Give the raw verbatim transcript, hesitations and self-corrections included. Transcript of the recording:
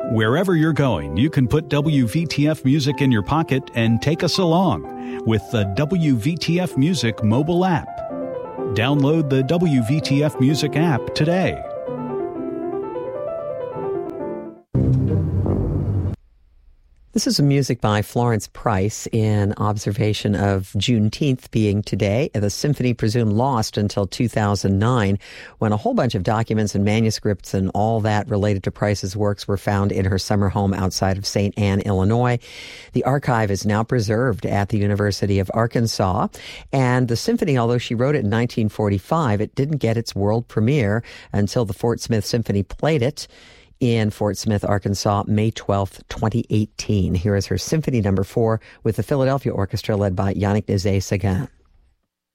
Wherever you're going, you can put W V T F Music in your pocket and take us along with the W V T F Music mobile app. Download the W V T F Music app today. This is music by Florence Price in observation of Juneteenth being today. The symphony presumed lost until two thousand nine, when a whole bunch of documents and manuscripts and all that related to Price's works were found in her summer home outside of Saint Anne, Illinois. The archive is now preserved at the University of Arkansas. And the symphony, although she wrote it in nineteen forty-five, it didn't get its world premiere until the Fort Smith Symphony played it in Fort Smith, Arkansas, May twelfth, twenty eighteen. Here is her Symphony Number Four with the Philadelphia Orchestra led by Yannick Nézet-Séguin.